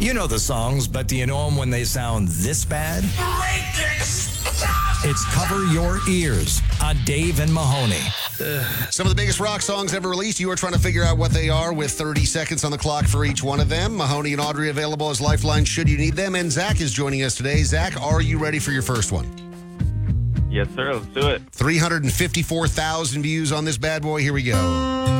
You know the songs, but do you know them when they sound this bad? It's Cover Your Ears on Dave and Mahoney. Some of the biggest rock songs ever released. You are trying to figure out what they are with 30 seconds on the clock for each one of them. Mahoney and Audrey available as lifelines should you need them. And Zach is joining us today. Zach, are you ready for your first one? Yes, sir. Let's do it. 354,000 views on this bad boy. Here we go.